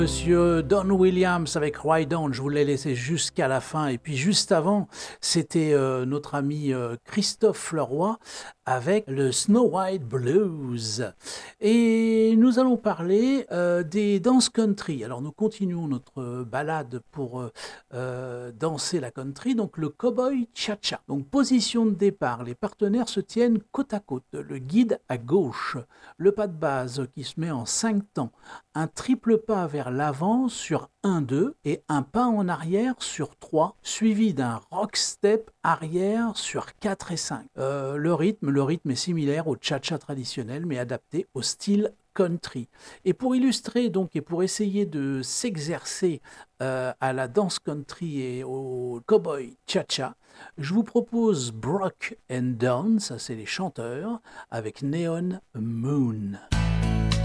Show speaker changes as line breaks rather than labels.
Monsieur Don Williams avec Ride On, je vous l'ai laissé jusqu'à la fin. Et puis juste avant, c'était notre ami Christophe Leroy avec le Snow White Blues. Et nous allons parler des danses country. Alors nous continuons notre balade pour danser la country, donc le cowboy cha-cha. Donc position de départ, les partenaires se tiennent côte à côte, le guide à gauche, le pas de base qui se met en 5 temps, un triple pas vers l'avant sur 1-2 et un pas en arrière sur 3, suivi d'un rock step arrière sur 4 et 5. Le rythme est similaire au cha-cha traditionnel mais adapté au style country. Et pour illustrer donc et pour essayer de s'exercer à la danse country et au cowboy cha-cha, je vous propose Brock and Dawn, ça c'est les chanteurs, avec Neon Moon.